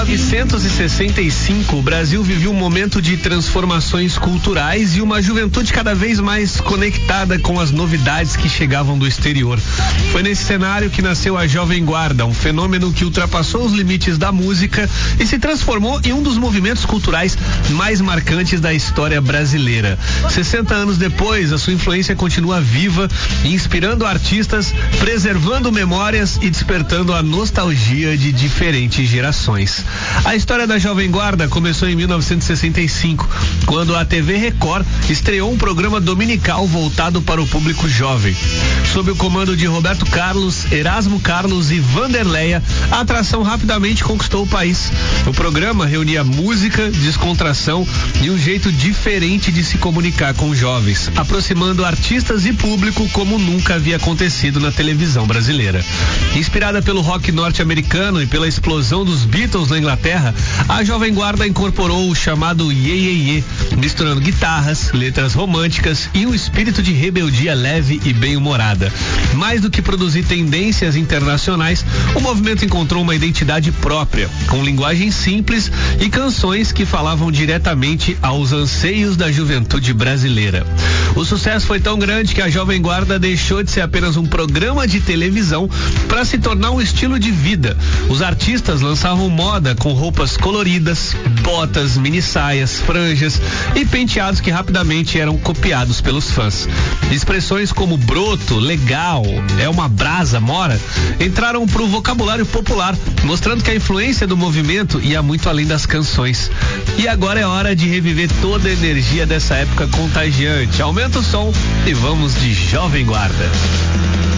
1965, o Brasil vivia um momento de transformações culturais e uma juventude cada vez mais conectada com as novidades que chegavam do exterior. Foi nesse cenário que nasceu a Jovem Guarda, um fenômeno que ultrapassou os limites da música e se transformou em um dos movimentos culturais mais marcantes da história brasileira. 60 anos depois, a sua influência continua viva, inspirando artistas, preservando memórias e despertando a nostalgia de diferentes gerações. A história da Jovem Guarda começou em 1965, quando a TV Record estreou um programa dominical voltado para o público jovem. Sob o comando de Roberto Carlos, Erasmo Carlos e Vanderleia, a atração rapidamente conquistou o país. O programa reunia música, descontração e um jeito diferente de se comunicar com jovens, aproximando artistas e público como nunca havia acontecido na televisão brasileira. Inspirada pelo rock norte-americano e pela explosão dos Beatles na Inglaterra, a Jovem Guarda incorporou o chamado Iê Iê Iê, misturando guitarras, letras românticas e um espírito de rebeldia leve e bem-humorada. Mais do que produzir tendências internacionais, o movimento encontrou uma identidade própria, com linguagem simples e canções que falavam diretamente aos anseios da juventude brasileira. O sucesso foi tão grande que a Jovem Guarda deixou de ser apenas um programa de televisão para se tornar um estilo de vida. Os artistas lançavam moda com roupas coloridas, botas, mini saias, franjas e penteados que rapidamente eram copiados pelos fãs. Expressões como broto, legal, é uma brasa, mora, entraram pro vocabulário popular, mostrando que a influência do movimento ia muito além das canções. E agora é hora de reviver toda a energia dessa época contagiante. Aumenta o som e vamos de Jovem Guarda.